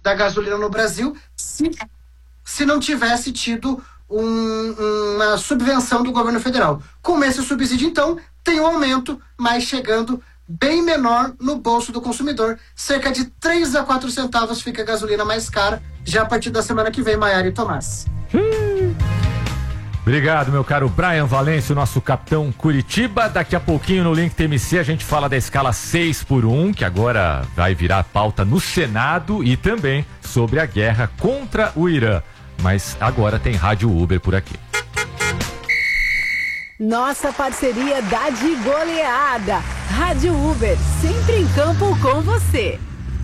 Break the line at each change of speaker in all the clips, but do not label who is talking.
da gasolina no Brasil se não tivesse tido uma subvenção do governo federal. Com esse subsídio, então, tem um aumento, mas chegando bem menor no bolso do consumidor. Cerca de 3 a 4 centavos fica a gasolina mais cara, já a partir da semana que vem, Maiara e Tomás.
Obrigado, meu caro Brian Valêncio, nosso capitão Curitiba. Daqui a pouquinho no Link TMC a gente fala da escala 6x1, que agora vai virar pauta no Senado, e também sobre a guerra contra o Irã. Mas agora tem Rádio Uber por aqui.
Nossa parceria dá de goleada. Rádio Uber, sempre em campo com você.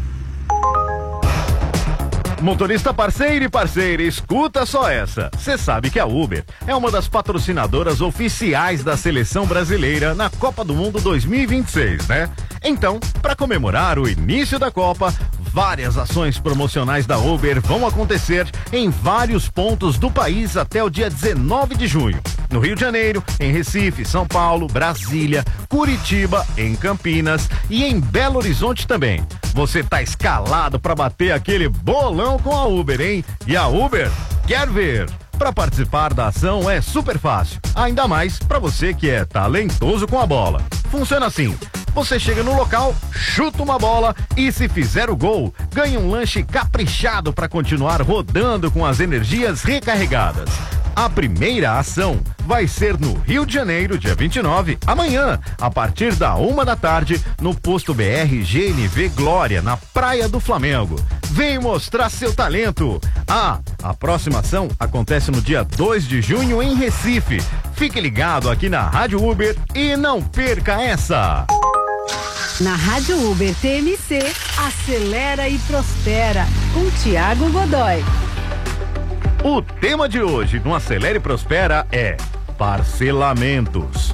Motorista parceiro e parceira, escuta só essa. Você sabe que a Uber é uma das patrocinadoras oficiais da seleção brasileira na Copa do Mundo 2026, né? Então, para comemorar o início da Copa, várias ações promocionais da Uber vão acontecer em vários pontos do país até o dia 19 de junho. No Rio de Janeiro, em Recife, São Paulo, Brasília, Curitiba, em Campinas e em Belo Horizonte também. Você tá escalado para bater aquele bolão com a Uber, hein? E a Uber quer ver. Para participar da ação é super fácil, ainda mais para você que é talentoso com a bola. Funciona assim: você chega no local, chuta uma bola e, se fizer o gol, ganha um lanche caprichado para continuar rodando com as energias recarregadas. A primeira ação vai ser no Rio de Janeiro, dia 29, amanhã, a partir da 1 da tarde, no posto BR GNV Glória, na Praia do Flamengo. Vem mostrar seu talento. A próxima ação acontece no dia 2 de junho em Recife. Fique ligado aqui na Rádio Uber e não perca essa.
Na Rádio Uber TMC, acelera e prospera, com Thiago Godoy.
O tema de hoje no Acelera e Prospera é parcelamentos.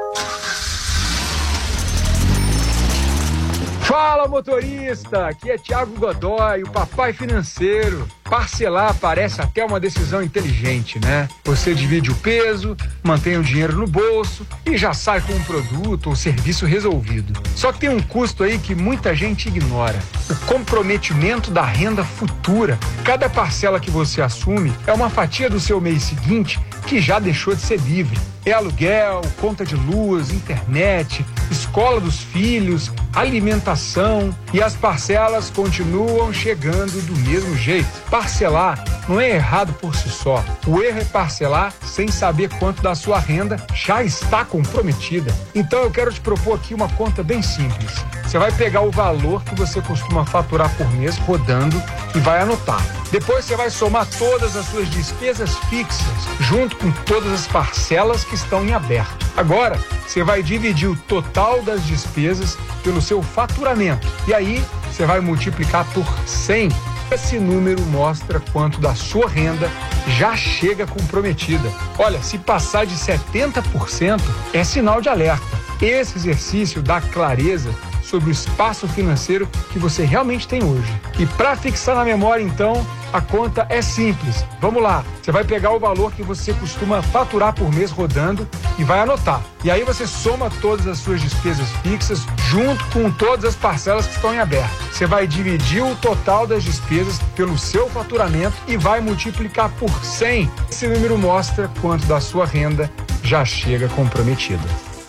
Fala, motorista, aqui é Thiago Godoy, o papai financeiro. Parcelar parece até uma decisão inteligente, né? Você divide o peso, mantém o dinheiro no bolso e já sai com um produto ou serviço resolvido. Só que tem um custo aí que muita gente ignora: o comprometimento da renda futura. Cada parcela que você assume é uma fatia do seu mês seguinte que já deixou de ser livre. É aluguel, conta de luz, internet, escola dos filhos, alimentação, e as parcelas continuam chegando do mesmo jeito. Parcelar não é errado por si só. O erro é parcelar sem saber quanto da sua renda já está comprometida. Então eu quero te propor aqui uma conta bem simples. Você vai pegar o valor que você costuma faturar por mês rodando e vai anotar. Depois você vai somar todas as suas despesas fixas, junto com todas as parcelas que estão em aberto. Agora, você vai dividir o total das despesas pelo seu faturamento. E aí, você vai multiplicar por 100. Esse número mostra quanto da sua renda já chega comprometida. Olha, se passar de 70%, é sinal de alerta. Esse exercício dá clareza sobre o espaço financeiro que você realmente tem hoje. E para fixar na memória, então, a conta é simples. Vamos lá, você vai pegar o valor que você costuma faturar por mês rodando e vai anotar. E aí você soma todas as suas despesas fixas junto com todas as parcelas que estão em aberto. Você vai dividir o total das despesas pelo seu faturamento e vai multiplicar por 100. Esse número mostra quanto da sua renda já chega comprometida.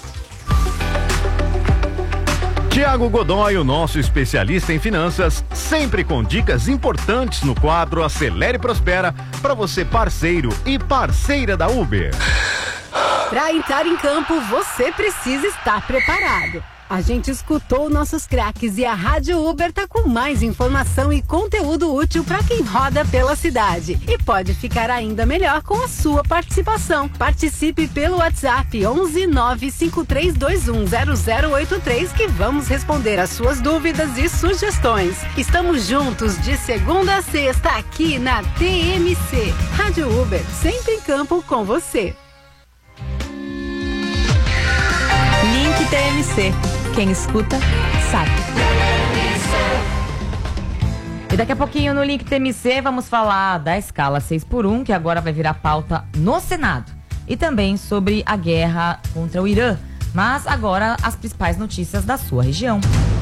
Thiago Godoy, o nosso especialista em finanças, sempre com dicas importantes no quadro Acelera e Prospera, para você parceiro e parceira da Uber.
Para entrar em campo, você precisa estar preparado. A gente escutou nossos craques e a Rádio Uber tá com mais informação e conteúdo útil para quem roda pela cidade. E pode ficar ainda melhor com a sua participação. Participe pelo WhatsApp 11 95321 0083 que vamos responder as suas dúvidas e sugestões. Estamos juntos de segunda a sexta aqui na TMC. Rádio Uber, sempre em campo com você.
Link TMC. Quem escuta, sabe. E daqui a pouquinho no Link TMC vamos falar da escala 6x1, que agora vai virar pauta no Senado. E também sobre a guerra contra o Irã. Mas agora as principais notícias da sua região.